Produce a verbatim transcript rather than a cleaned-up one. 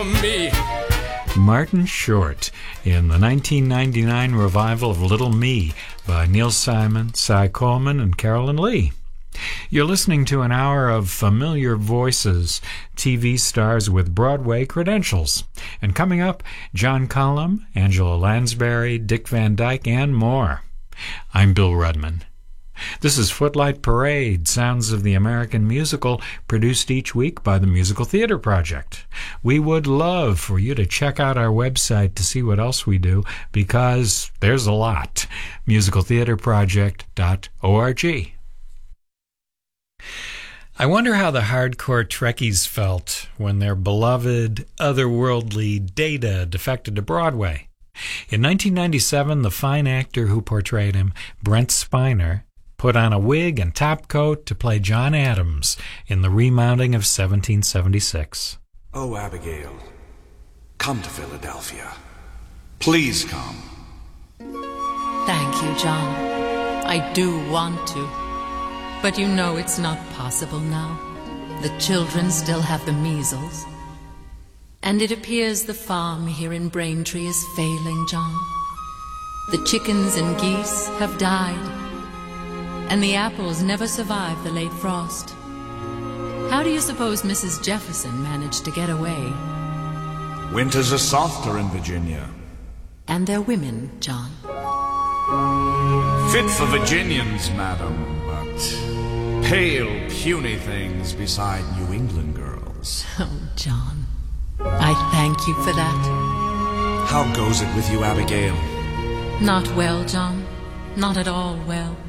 for me. Martin Short in the nineteen ninety-nine revival of Little Me by Neil Simon, Cy Coleman, and Carolyn Lee. You're listening to an hour of familiar voices, T V stars with Broadway credentials. And coming up, John Cullum, Angela Lansbury, Dick Van Dyke, and more. I'm Bill Rudman. This is Footlight Parade, sounds of the American musical, produced each week by the Musical Theater Project. We would love for you to check out our website to see what else we do, because there's a lot. musical theater project dot org. I wonder how the hardcore Trekkies felt when their beloved, otherworldly Data defected to Broadway. In nineteen ninety-seven, the fine actor who portrayed him, Brent Spiner, put on a wig and topcoat to play John Adams in the remounting of seventeen seventy-six. Oh, Abigail, come to Philadelphia. Please come. Thank you, John. I do want to. But you know it's not possible now. The children still have the measles. And it appears the farm here in Braintree is failing, John. The chickens and geese have died. And the apples never survived the late frost. How do you suppose Missus Jefferson managed to get away? Winters are softer in Virginia. And they're women, John. Fit for Virginians, madam, but pale, puny things beside New England girls. Oh, John, I thank you for that. How goes it with you, Abigail? Not well, John. Not at all well.